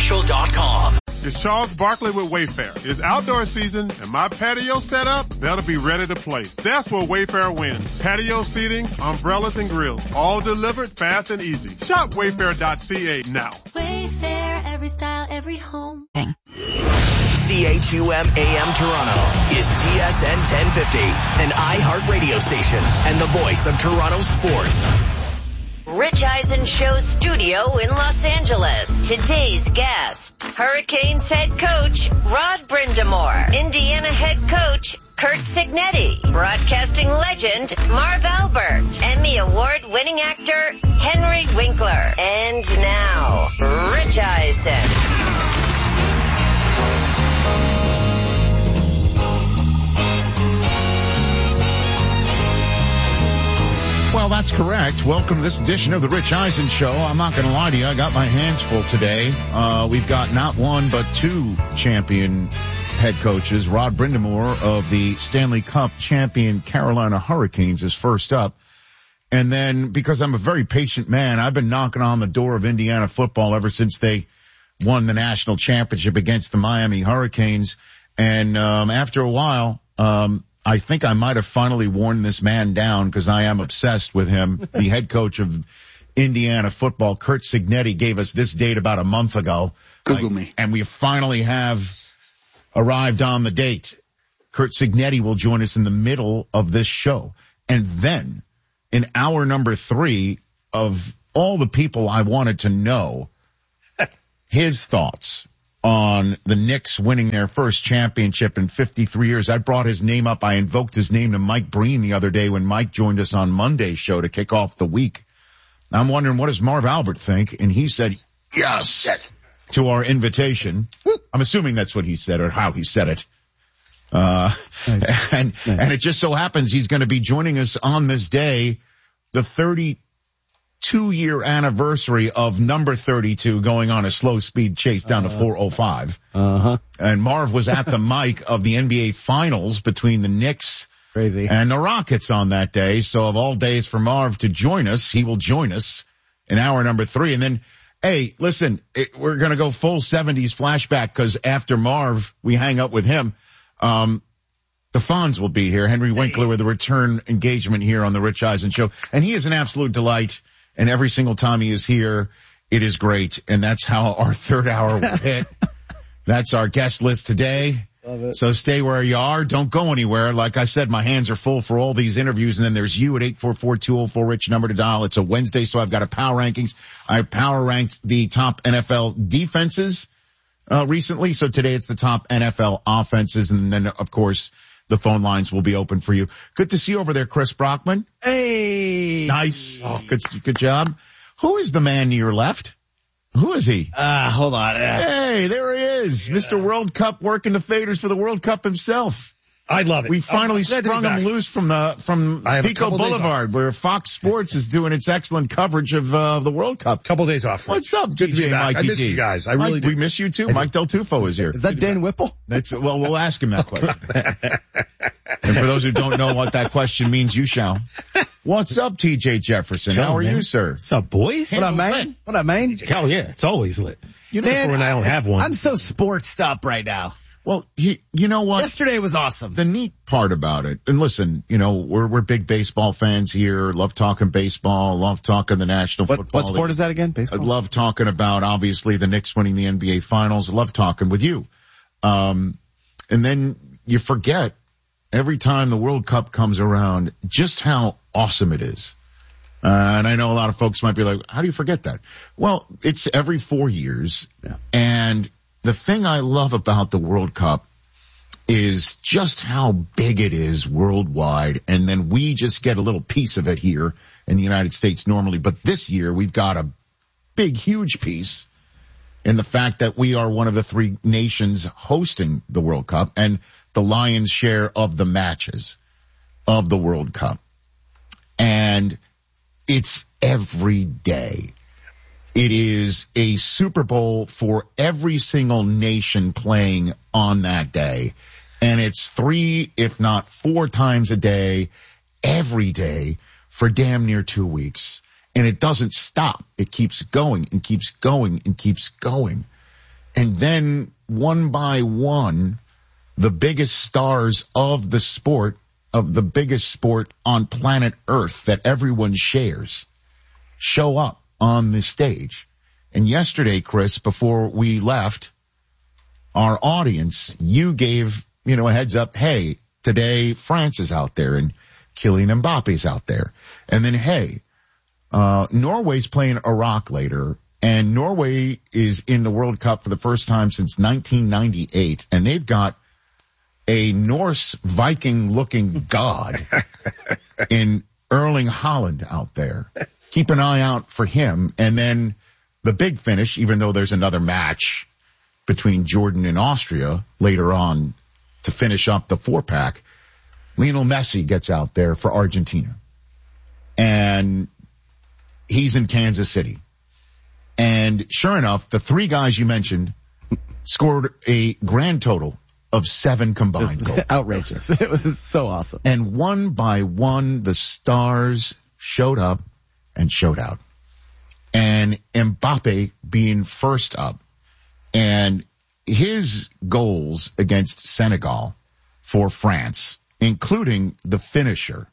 WayfairNatural.com. It's Charles Barkley with Wayfair. It's outdoor season and my patio set up, that'll be ready to play. That's where Wayfair wins. Patio seating, umbrellas and grills, all delivered fast and easy. Shop Wayfair.ca now. Wayfair, every style, every home. CHUM AM Toronto is TSN 1050, an iHeart radio station and the voice of Toronto sports. Rich Eisen Show studio in Los Angeles. Today's guests, Hurricanes head coach Rod Brind'Amour, Indiana head coach Curt Cignetti, broadcasting legend Marv Albert, Emmy Award-winning actor Henry Winkler, and now, Rich Eisen. Well, that's correct. Welcome to this edition of the Rich Eisen Show. I'm not going to lie to you. I got my hands full today. We've got not one, but two champion head coaches. Rod Brind'Amour of the Stanley Cup champion Carolina Hurricanes is first up. And then, because I'm a very patient man, I've been knocking on the door of Indiana football ever since they won the national championship against the Miami Hurricanes. And after a while, I think I might have finally worn this man down because I am obsessed with him. The head coach of Indiana football, Curt Cignetti, gave us this date about a month ago. Google me. And we finally have arrived on the date. Curt Cignetti will join us in the middle of this show. And then in hour number 3, of all the people I wanted to know, his thoughts on the Knicks winning their first championship in 53 years. I brought his name up. I invoked his name to Mike Breen the other day when Mike joined us on Monday's show to kick off the week. I'm wondering, what does Marv Albert think? And he said, yes, to our invitation. I'm assuming that's what he said or how he said it. And it just so happens he's going to be joining us on this day, the 32-year anniversary of number 32 going on a slow speed chase down to 405. And Marv was at the mic of the NBA Finals between the Knicks and the Rockets on that day. So of all days for Marv to join us, he will join us in hour number 3. And then, hey, listen, we're going to go full 70s flashback because after Marv, we hang up with him. The Fonz will be here. Henry Winkler with a return engagement here on the Rich Eisen Show. And he is an absolute delight. And every single time he is here, it is great. And that's how our third hour will hit. That's our guest list today. Love it. So stay where you are. Don't go anywhere. Like I said, my hands are full for all these interviews. And then there's you at 844-204-RICH, number to dial. It's a Wednesday, so I've got a power rankings. I power ranked the top NFL defenses recently. So today it's the top NFL offenses. And then, of course, the phone lines will be open for you. Good to see you over there, Chris Brockman. Hey. Nice. Oh, good job. Who is the man to your left? Who is he? Hold on. Hey, there he is. Yeah. Mr. World Cup working the faders for the World Cup himself. I love it. We finally sprung him loose from Pico Boulevard, where Fox Sports is doing its excellent coverage of the World Cup. Couple days off. What's up, Good to be back. Mikey I miss D. you guys. I really do. We miss you too. Mike Del Tufo is here. Is that Dan Whipple? Well, we'll ask him that question. And for those who don't know what that question means, you shall. What's up, TJ Jefferson? How are you, sir? What's up, boys? What up, man? What up, man? Hell yeah, it's always lit. You know, when I don't have one. I'm so sportsed up right now. Well, you know what? Yesterday was awesome. The neat part about it, and listen, you know, we're big baseball fans here. Love talking baseball. Love talking the National Football League. What sport is that again? Baseball? I love talking about, obviously, the Knicks winning the NBA Finals. I love talking with you. And then you forget every time the World Cup comes around just how awesome it is. And I know a lot of folks might be like, how do you forget that? Well, it's every 4 years. Yeah. And the thing I love about the World Cup is just how big it is worldwide. And then we just get a little piece of it here in the United States normally. But this year we've got a big, huge piece in the fact that we are one of the 3 nations hosting the World Cup and the lion's share of the matches of the World Cup. And it's every day. It is a Super Bowl for every single nation playing on that day. And it's 3, if not 4 times a day, every day for damn near 2 weeks. And it doesn't stop. It keeps going and keeps going and keeps going. And then one by one, the biggest stars of the sport, of the biggest sport on planet Earth that everyone shares, show up on the stage. And yesterday, Chris, before we left, our audience, you gave, a heads up. Hey, today France is out there and Kylian Mbappe's out there. And then, hey, Norway's playing Iraq later, and Norway is in the World Cup for the first time since 1998, and they've got a Norse Viking-looking god in Erling Haaland out there. Keep an eye out for him. And then the big finish, even though there's another match between Jordan and Austria later on to finish up the 4-pack, Lionel Messi gets out there for Argentina. And he's in Kansas City. And sure enough, the three guys you mentioned scored a grand total of 7 combined goals. Outrageous. It was so awesome. And one by one, the stars showed up and showed out. And Mbappe being first up, and his goals against Senegal for France, including the finisher,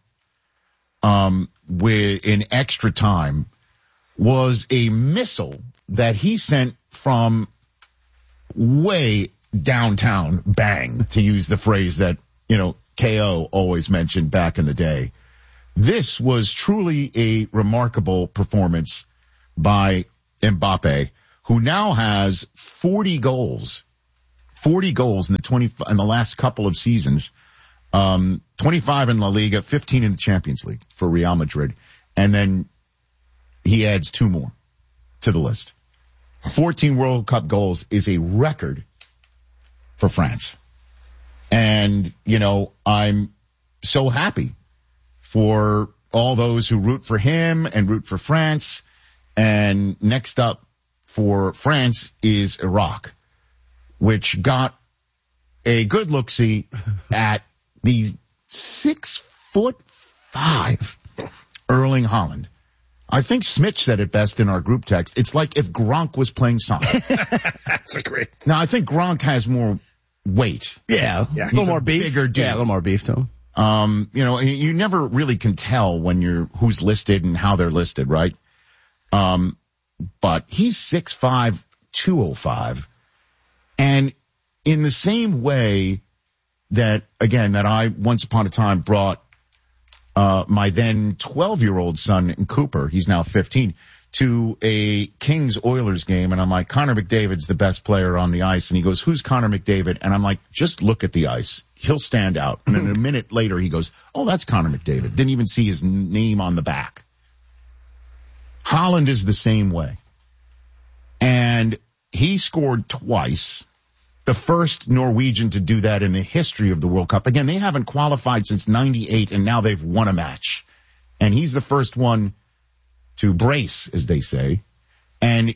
in extra time, was a missile that he sent from way downtown, bang, to use the phrase that, KO always mentioned back in the day. This was truly a remarkable performance by Mbappe, who now has 40 goals in the last couple of seasons. 25 in La Liga, 15 in the Champions League for Real Madrid. And then he adds 2 more to the list. 14 World Cup goals is a record for France. And, I'm so happy for all those who root for him and root for France. And next up for France is Iraq, which got a good look-see at the 6'5" Erling Haaland. I think Smitch said it best in our group text. It's like if Gronk was playing soccer. That's a great. Now, I think Gronk has more weight. Yeah. A little more beef. Bigger dude. Yeah, a little more beef to him. You never really can tell when who's listed and how they're listed, right? But he's 6'5", 205. And in the same way that I once upon a time brought my then 12-year-old son in Cooper, he's now 15, to a Kings-Oilers game, and I'm like, Connor McDavid's the best player on the ice. And he goes, who's Connor McDavid? And I'm like, just look at the ice. He'll stand out. And then a minute later, he goes, oh, that's Connor McDavid. Didn't even see his name on the back. Haaland is the same way. And he scored twice. The first Norwegian to do that in the history of the World Cup. Again, they haven't qualified since 98, and now they've won a match. And he's the first one to brace, as they say. And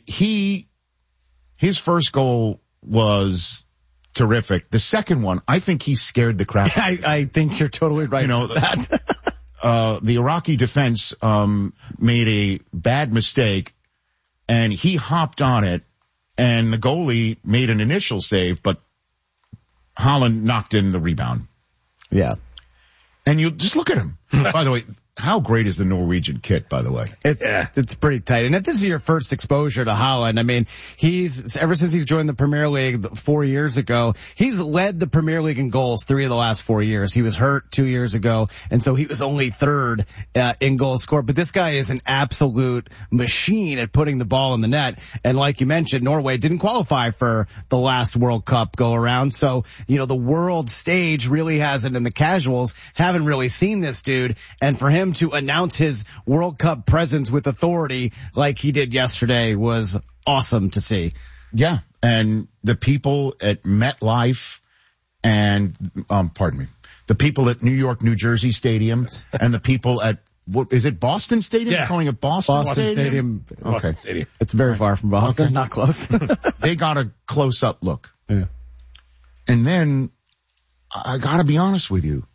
his first goal was terrific. The second one, I think he scared the crap out of I think you're totally right about that. The Iraqi defense made a bad mistake, and he hopped on it, and the goalie made an initial save, but Haaland knocked in the rebound. Yeah. And you just look at him. By the way, how great is the Norwegian kit, by the way? It's pretty tight. And if this is your first exposure to Haaland, I mean, ever since he's joined the Premier League 4 years ago, he's led the Premier League in goals 3 of the last 4 years. He was hurt 2 years ago, and so he was only third in goals scored. But this guy is an absolute machine at putting the ball in the net. And like you mentioned, Norway didn't qualify for the last World Cup go around. So, the world stage really hasn't, and the casuals haven't really seen this dude. And for him to announce his World Cup presence with authority like he did yesterday was awesome to see. Yeah, and the people at MetLife and, the people at New York, New Jersey Stadium and the people at, what is it, Boston Stadium? Yeah. You're calling it Boston Stadium? Okay. Boston Stadium. It's very far from Boston. Okay. Not close. They got a close-up look. Yeah. And then, I gotta be honest with you,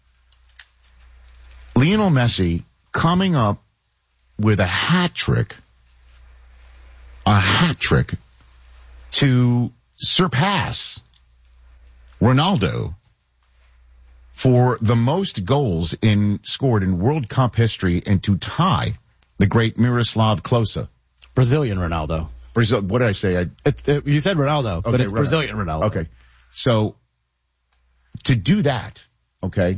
Lionel Messi coming up with a hat trick to surpass Ronaldo for the most goals scored in World Cup history and to tie the great Miroslav Klose. Brazilian Ronaldo. Brazil. What did I say? You said Ronaldo, but it's Ronaldo. Brazilian Ronaldo. Okay. So to do that, okay,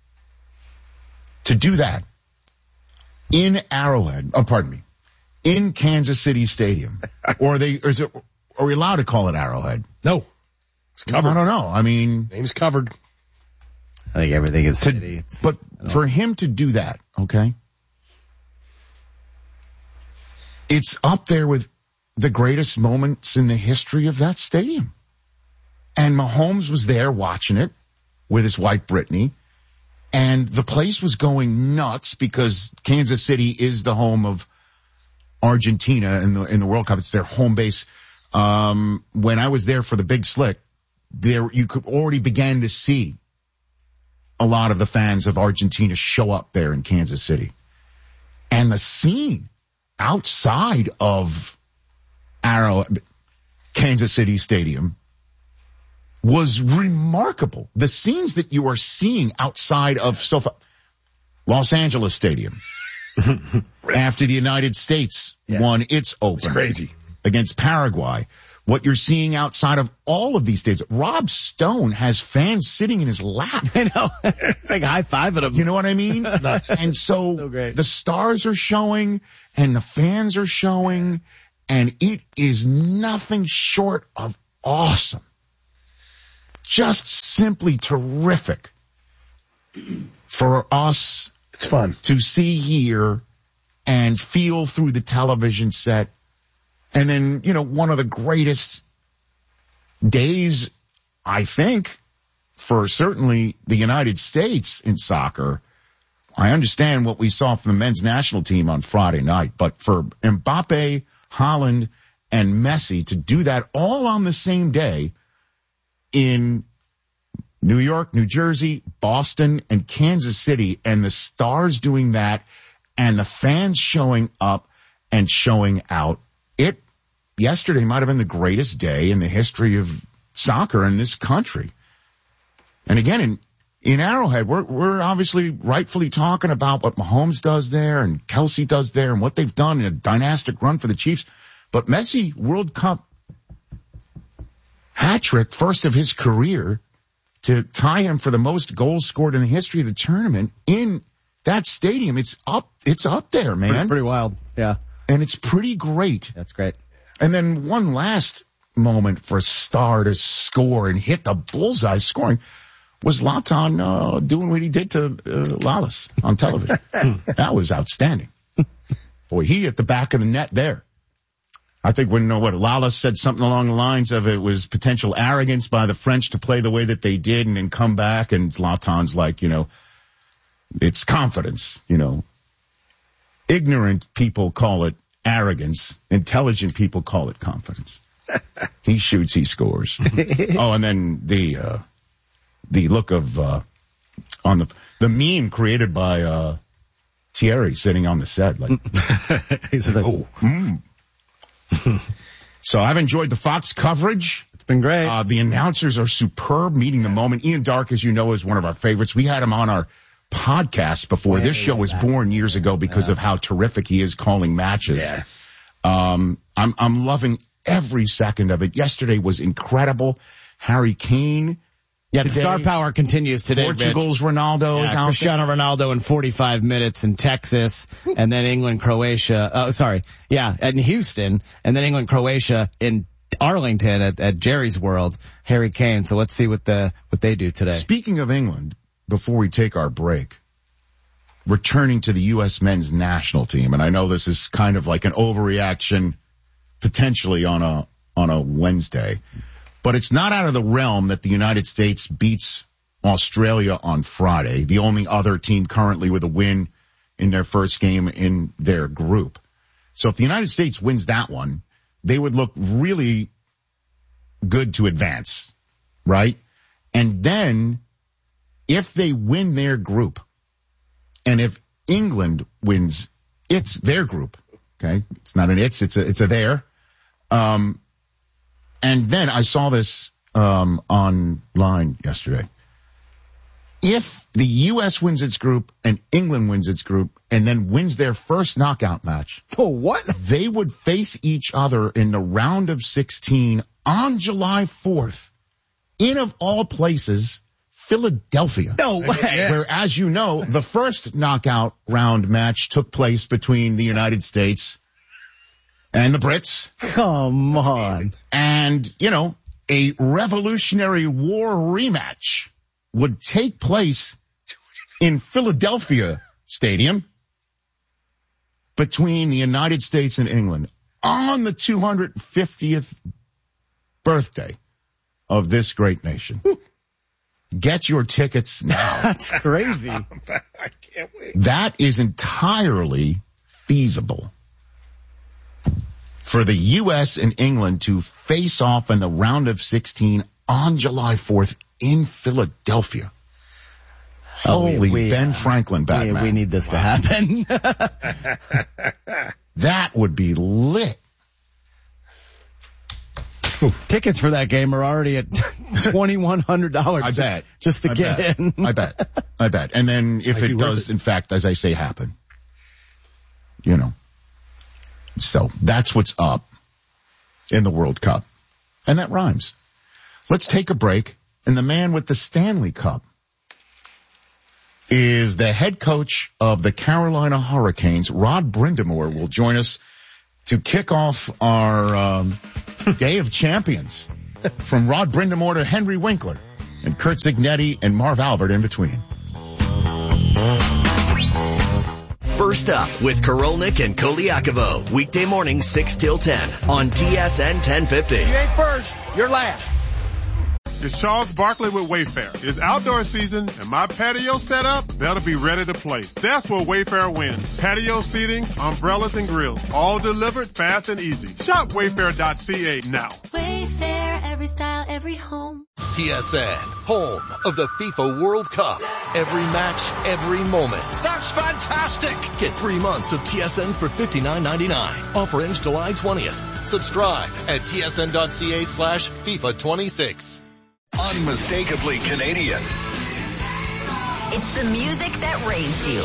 in Arrowhead, in Kansas City Stadium, are we allowed to call it Arrowhead? No. It's covered. I don't know. I mean, Name's covered. I think everything is city. But for him to do that, okay, it's up there with the greatest moments in the history of that stadium. And Mahomes was there watching it with his wife, Brittany. And the place was going nuts because Kansas City is the home of Argentina in the World Cup. It's their home base. When I was there for the Big Slick, you could already begin to see a lot of the fans of Argentina show up there in Kansas City. And the scene outside of Kansas City Stadium was remarkable. The scenes that you are seeing outside of Los Angeles Stadium after the United States won its Open. It's crazy. Against Paraguay. What you're seeing outside of all of these stadiums. Rob Stone has fans sitting in his lap. I know. It's like high-fiving them. You know what I mean? Nuts. And so the stars are showing and the fans are showing, and it is nothing short of awesome. Just simply terrific for us. It's fun to see here and feel through the television set. And then, one of the greatest days, I think, for certainly the United States in soccer. I understand what we saw from the men's national team on Friday night, but for Mbappe, Haaland, and Messi to do that all on the same day in New York, New Jersey, Boston, and Kansas City, and the stars doing that, and the fans showing up and showing out. Yesterday might have been the greatest day in the history of soccer in this country. And again, in Arrowhead, we're obviously rightfully talking about what Mahomes does there and Kelsey does there and what they've done in a dynastic run for the Chiefs. But Messi, World Cup hat trick, first of his career, to tie him for the most goals scored in the history of the tournament in that stadium. It's up there, man. Pretty wild. Yeah. And it's pretty great. That's great. And then one last moment for a star to score and hit the bullseye scoring was Zlatan doing what he did to Lalas on television. That was outstanding. Boy, he at the back of the net there. I think when Lalas said something along the lines of it was potential arrogance by the French to play the way that they did and then come back, and Zlatan's like, it's confidence, Ignorant people call it arrogance. Intelligent people call it confidence. He shoots, he scores. Oh, and then the look of on the meme created by Thierry sitting on the set, like he says, So I've enjoyed the Fox coverage. It's been great. The announcers are superb, meeting the moment. Ian Dark, as you know, is one of our favorites. We had him on our podcast before. This show was born years ago because of how terrific he is calling matches. Yeah. I'm loving every second of it. Yesterday was incredible. Harry Kane. Yeah, the star power continues today. Portugal's Ronaldo is out Cristiano Ronaldo in 45 minutes in Texas, and then England, Croatia. In Houston, and then England, Croatia in Arlington at Jerry's World. Harry Kane. So let's see what they do today. Speaking of England, before we take our break, returning to the U.S. men's national team, and I know this is kind of like an overreaction potentially on a Wednesday, but it's not out of the realm that the United States beats Australia on Friday, the only other team currently with a win in their first game in their group. So if the United States wins that one, they would look really good to advance, right? And then if they win their group, and if England wins their group, okay, it's not an it's a there, And then I saw this online yesterday. If the U.S. wins its group and England wins its group and then wins their first knockout match, they would face each other in the round of 16 on July 4th in, of all places, Philadelphia. No way. Where, as you know, the first knockout round match took place between the United States and the Brits. Come on. And, you know, a Revolutionary War rematch would take place in Philadelphia Stadium between the United States and England on the 250th birthday of this great nation. Get your tickets now. That's crazy. I can't wait. That is entirely feasible for the U.S. and England to face off in the round of 16 on July 4th in Philadelphia. Holy Ben Franklin, Batman. We need this to happen. That would be lit. Tickets for that game are already at $2,100. I bet. Just to get in. I bet. And then if it does, in fact, as I say, happen, you know. So that's what's up in the World Cup. And that rhymes. Let's take a break. And the man with the Stanley Cup is the head coach of the Carolina Hurricanes. Rod Brind'Amour will join us to kick off our Day of Champions. From Rod Brind'Amour to Henry Winkler and Curt Cignetti and Marv Albert in between. First up with Korolnik and Koliakovo. Weekday mornings 6 till 10 on TSN 1050. You ain't first, you're last. It's Charles Barkley with Wayfair. It's outdoor season, and my patio set up, that'll be ready to play. That's where Wayfair wins. Patio seating, umbrellas, and grills. All delivered fast and easy. Shop wayfair.ca now. Wayfair, every style, every home. TSN, home of the FIFA World Cup. Every match, every moment. That's fantastic. Get 3 months of TSN for $59.99. Offer ends July 20th. Subscribe at tsn.ca/FIFA26. Unmistakably Canadian. It's the music that raised you.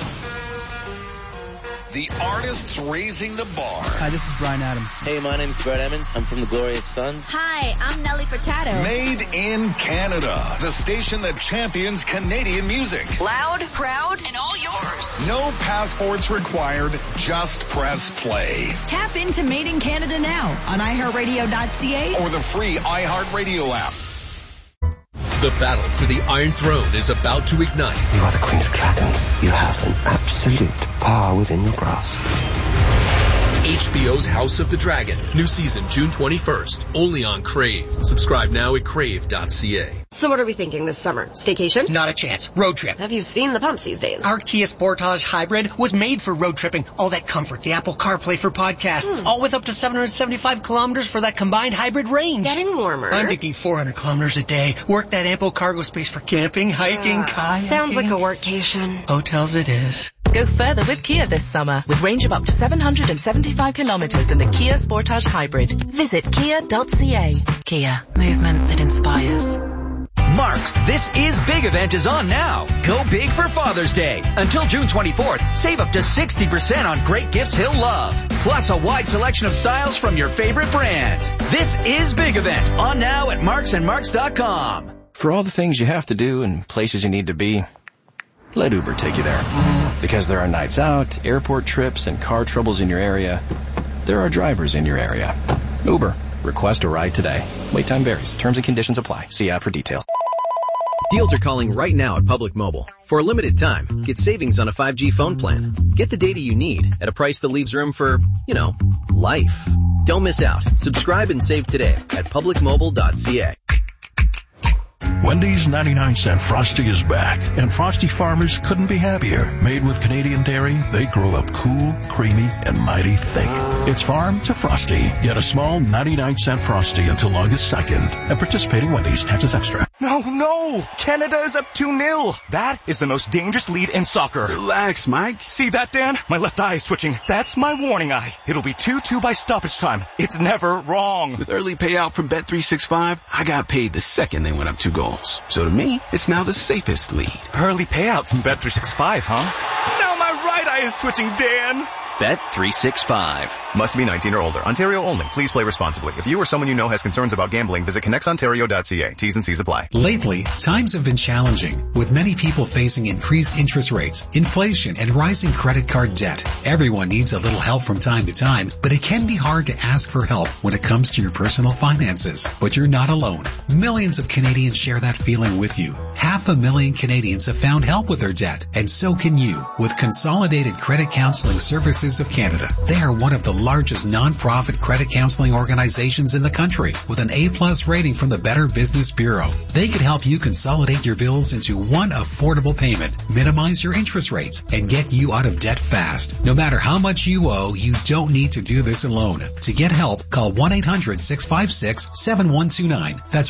The artists raising the bar. Hi, this is Bryan Adams. Hey, my name's Brett Emmons. I'm from the Glorious Sons. Hi, I'm Nelly Furtado. Made in Canada. The station that champions Canadian music. Loud, proud, and all yours. No passports required. Just press play. Tap into Made in Canada now on iHeartRadio.ca or the free iHeartRadio app. The battle for the Iron Throne is about to ignite. You are the Queen of Dragons. You have an absolute power within your grasp. HBO's House of the Dragon. New season June 21st. Only on Crave. Subscribe now at crave.ca. So what are we thinking this summer? Staycation? Not a chance. Road trip. Have you seen the pumps these days? Our Kia Sportage Hybrid was made for road tripping. All that comfort, the Apple CarPlay for podcasts, all with up to 775 kilometers for that combined hybrid range. Getting warmer. I'm thinking 400 kilometers a day. Work that ample cargo space for camping, hiking, kayaking. Sounds like a workcation. Hotels it is. Go further with Kia this summer with range of up to 775 kilometers in the Kia Sportage Hybrid. Visit kia.ca. Kia, movement that inspires. Mark's This Is Big event is on now. Go big for Father's Day. Until June 24th, save up to 60% on great gifts he'll love. Plus a wide selection of styles from your favorite brands. This Is Big event on now at marksandmarks.com. For all the things you have to do and places you need to be, let Uber take you there. Because there are nights out, airport trips, and car troubles in your area, there are drivers in your area. Uber. Request a ride today. Wait time varies. Terms and conditions apply. See app for details. Deals are calling right now at Public Mobile. For a limited time, get savings on a 5G phone plan. Get the data you need at a price that leaves room for, life. Don't miss out. Subscribe and save today at publicmobile.ca. Wendy's 99-cent Frosty is back, and Frosty farmers couldn't be happier. Made with Canadian dairy, they grow up cool, creamy, and mighty thick. It's farm to Frosty. Get a small 99-cent Frosty until August 2nd at participating Wendy's. Taxes extra. No, Oh no! Canada is up 2-0. That is the most dangerous lead in soccer. Relax, Mike. See that, Dan? My left eye is twitching. That's my warning eye. It'll be 2-2 by stoppage time. It's never wrong. With early payout from Bet365, I got paid the second they went up 2 goals. So to me, it's now the safest lead. Early payout from Bet365, huh? Now my right eye is twitching, Dan. Bet365. Must be 19 or older. Ontario only. Please play responsibly. If you or someone you know has concerns about gambling, visit connectsontario.ca. T's and C's apply. Lately, times have been challenging, with many people facing increased interest rates, inflation, and rising credit card debt. Everyone needs a little help from time to time, but it can be hard to ask for help when it comes to your personal finances. But you're not alone. Millions of Canadians share that feeling with you. 500,000 Canadians have found help with their debt, and so can you with Consolidated Credit Counseling Services of Canada. They are one of the largest non-profit credit counseling organizations in the country with an A+ rating from the Better Business Bureau. They could help you consolidate your bills into one affordable payment, minimize your interest rates, and get you out of debt fast. No matter how much you owe, you don't need to do this alone. To get help, call 1-800-656-7129. That's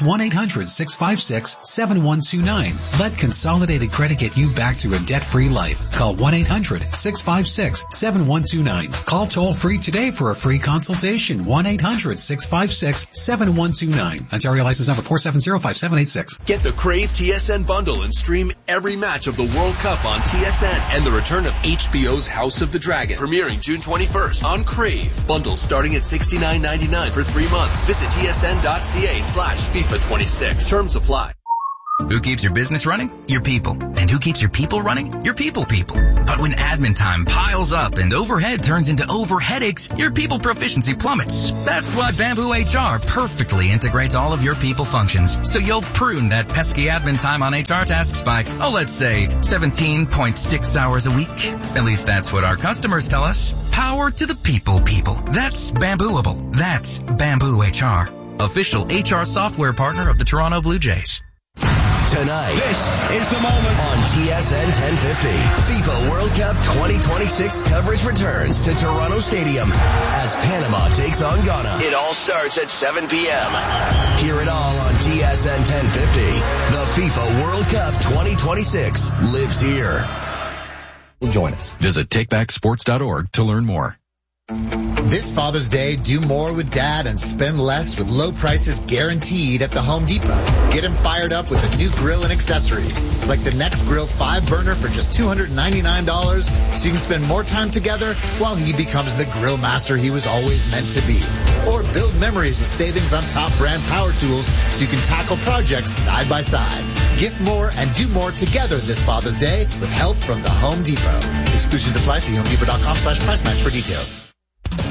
1-800-656-7129. Let Consolidated Credit get you back to a debt-free life. Call 1-800-656-7129. Call toll free today for a free consultation. 1-800-656-7129. Ontario license number 4705786. Get the Crave TSN bundle and stream every match of the World Cup on TSN and the return of HBO's House of the Dragon, premiering June 21st on Crave. Bundles starting at $69.99 for 3 months. Visit tsn.ca/FIFA26. Terms apply. Who keeps your business running? Your people. And who keeps your people running? Your people. But when admin time piles up and overhead turns into overheadaches, your people proficiency plummets. That's why Bamboo HR perfectly integrates all of your people functions. So you'll prune that pesky admin time on HR tasks by, let's say 17.6 hours a week. At least that's what our customers tell us. Power to the people. That's Bambooable. That's Bamboo HR. Official HR software partner of the Toronto Blue Jays. Tonight, this is the moment on TSN 1050. FIFA World Cup 2026 coverage returns to Toronto Stadium as Panama takes on Ghana. It all starts at 7 p.m. Hear it all on TSN 1050. The FIFA World Cup 2026 lives here. Join us. Visit takebacksports.org to learn more. This Father's Day, do more with Dad and spend less with low prices guaranteed at the Home Depot. Get him fired up with a new grill and accessories, like the Next Grill 5-burner for just $299, so you can spend more time together while he becomes the grill master he was always meant to be. Or build memories with savings on top brand power tools so you can tackle projects side by side. Gift more and do more together this Father's Day with help from the Home Depot. Exclusions apply. See HomeDepot.com/price match for details.